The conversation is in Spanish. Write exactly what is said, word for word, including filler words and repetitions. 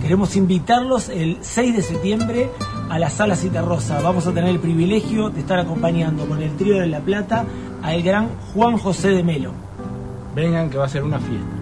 Queremos invitarlos el seis de septiembre a la Sala Citarrosa. Vamos a tener el privilegio de estar acompañando con el Trío de La Plata al gran Juan José de Melo. Vengan que va a ser una fiesta.